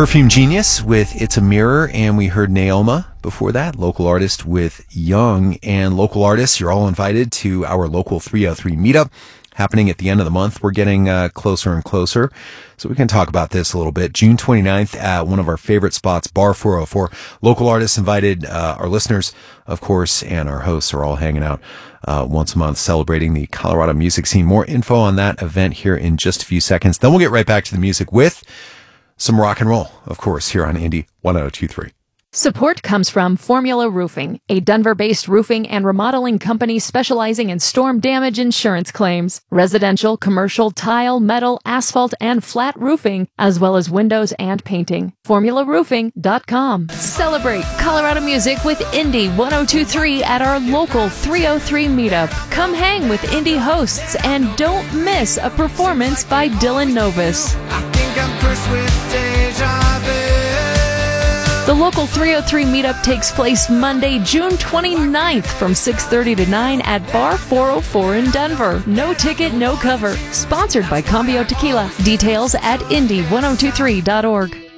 Perfume Genius with It's a Mirror, and we heard Naoma before that, local artist with Young. And local artists, you're all invited to our local 303 meetup happening at the end of the month. We're getting closer and closer, so we can talk about this a little bit. June 29th at one of our favorite spots, Bar 404. Local artists invited, our listeners, of course, and our hosts are all hanging out once a month celebrating the Colorado music scene. More info on that event here in just a few seconds. Then we'll get right back to the music with some rock and roll, of course, here on Indie 1023. Support comes from Formula Roofing, a Denver-based roofing and remodeling company specializing in storm damage insurance claims, residential, commercial, tile, metal, asphalt, and flat roofing, as well as windows and painting. FormulaRoofing.com. Celebrate Colorado music with Indie 1023 at our local 303 meetup. Come hang with indie hosts and don't miss a performance by Dylan Novus. I think I'm cursed with deja vu. The local 303 meetup takes place Monday, June 29th from 6:30 to 9 at Bar 404 in Denver. No ticket, no cover. Sponsored by Cambio Tequila. Details at indie1023.org.